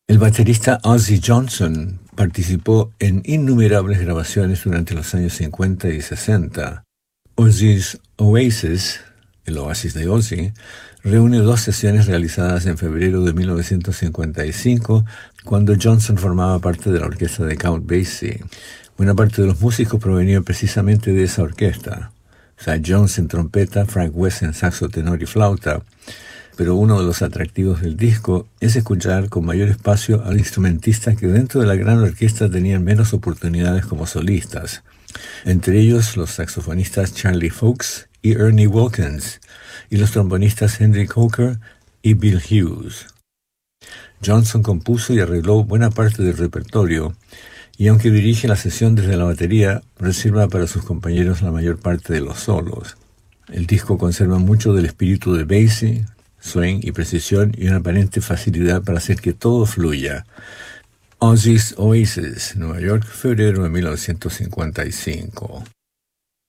El baterista Ozzy Johnson participó en innumerables grabaciones durante los años 50 y 60. Ozzy's Oasis, el Oasis de Ozzy, reúne dos sesiones realizadas en febrero de 1955, cuando Johnson formaba parte de la orquesta de Count Basie. Buena parte de los músicos provenían precisamente de esa orquesta. Thad Jones en trompeta, Frank West en saxo tenor y flauta. Pero uno de los atractivos del disco es escuchar con mayor espacio a instrumentistas que dentro de la gran orquesta tenían menos oportunidades como solistas. Entre ellos los saxofonistas Charlie Fox y Ernie Wilkins, y los trombonistas Henry Coker y Bill Hughes. Johnson compuso y arregló buena parte del repertorio, y aunque dirige la sesión desde la batería, reserva para sus compañeros la mayor parte de los solos. El disco conserva mucho del espíritu de Basie, swing y precisión, y una aparente facilidad para hacer que todo fluya. Ozzy's Oasis, Nueva York, febrero de 1955.